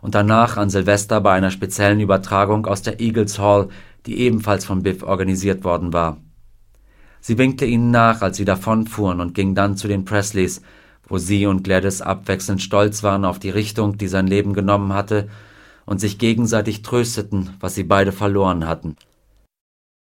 und danach an Silvester bei einer speziellen Übertragung aus der Eagles Hall, die ebenfalls von Biff organisiert worden war. Sie winkte ihnen nach, als sie davonfuhren, und ging dann zu den Presleys, wo sie und Gladys abwechselnd stolz waren auf die Richtung, die sein Leben genommen hatte, und sich gegenseitig trösteten, was sie beide verloren hatten.